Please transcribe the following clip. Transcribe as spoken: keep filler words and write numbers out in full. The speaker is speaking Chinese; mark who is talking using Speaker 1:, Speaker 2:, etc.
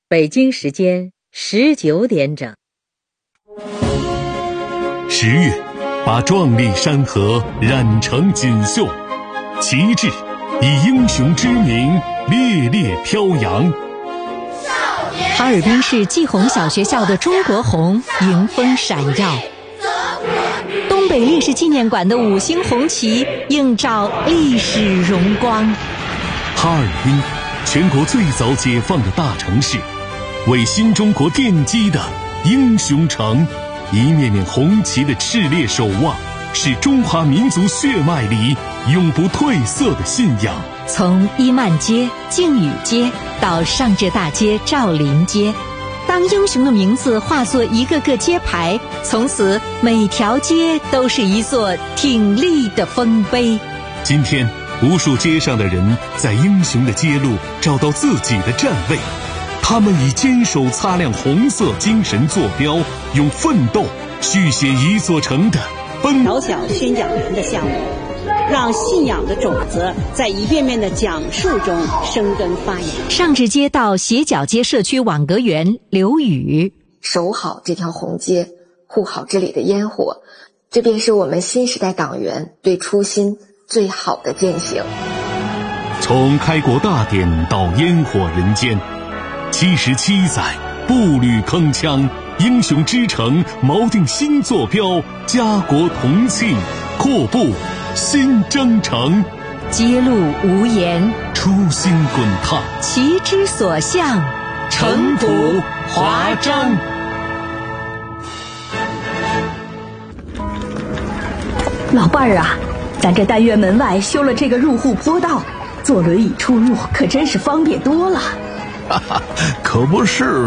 Speaker 1: 北京时间十九点整。
Speaker 2: 十月，把壮丽山河染成锦绣，旗帜以英雄之名烈烈飘扬。
Speaker 3: 哈尔滨市季红小学校的中国红迎风闪耀，东北烈士纪念馆的五星红旗映照历史荣光。
Speaker 2: 哈尔滨，全国最早解放的大城市，为新中国奠基的英雄城，一面面红旗的炽烈守望，是中华民族血脉里永不褪色的信仰。
Speaker 3: 从伊曼街、靖宇街到上至大街赵林街，当英雄的名字化作一个个街牌，从此每条街都是一座挺立的丰碑。
Speaker 2: 今天，无数街上的人在英雄的街路找到自己的站位，他们以坚守擦亮红色精神坐标，用奋斗续写一座城的奔。
Speaker 4: 小小宣讲人的项目，让信仰的种子在一遍遍的讲述中生根发芽。
Speaker 3: 上至街道斜角街社区网格员刘宇，
Speaker 5: 守好这条红街，护好这里的烟火，这便是我们新时代党员对初心最好的践行。
Speaker 2: 从开国大典到烟火人间，七十七载步履铿锵，英雄之城锚定新坐标，家国同庆，阔步新征程。
Speaker 3: 街路无言，
Speaker 2: 初心滚烫，
Speaker 3: 旗之所向，
Speaker 2: 城府华章。
Speaker 6: 老伴儿啊，咱这单元门外修了这个入户坡道，坐轮椅出入可真是方便多了。
Speaker 7: 哈哈，可不是